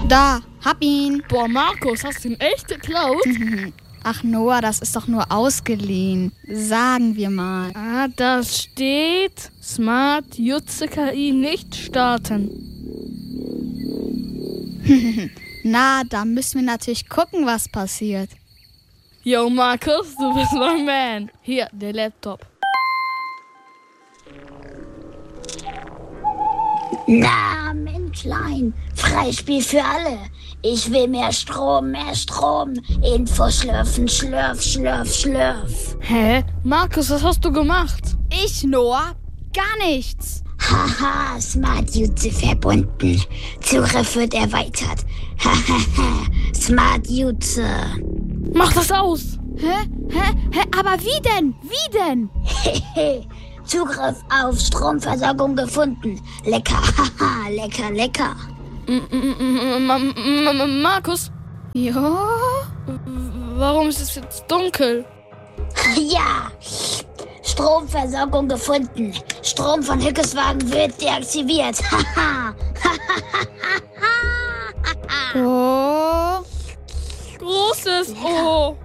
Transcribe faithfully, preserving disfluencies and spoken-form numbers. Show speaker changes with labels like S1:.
S1: Da, hab ihn.
S2: Boah, Markus, hast du ihn echt geklaut?
S1: Ach Noah, das ist doch nur ausgeliehen. Sagen wir mal.
S2: Ah, da steht Smart Jutze K I nicht starten.
S1: Na, da müssen wir natürlich gucken, was passiert.
S2: Yo, Markus, du bist mein Man. Hier, der Laptop.
S3: Na, Menschlein, Freispiel für alle. Ich will mehr Strom, mehr Strom. Info schlürfen, schlürf, schlürf, schlürf.
S2: Hä? Markus, was hast du gemacht?
S1: Ich, Noah? Gar nichts.
S3: Haha, Smart Jutze verbunden. Zugriff wird erweitert. Hahaha, Smart Jutze.
S2: Mach das aus!
S1: Hä? Hä? Hä? Aber wie denn? Wie denn?
S3: Hehe, Zugriff auf Stromversorgung gefunden. Lecker, haha, lecker, lecker.
S2: Markus,
S1: Ja?
S2: warum ist es jetzt dunkel?
S3: Ja, Stromversorgung gefunden. Strom von Hückeswagen wird deaktiviert. Haha.
S1: Oh.
S2: Großes O.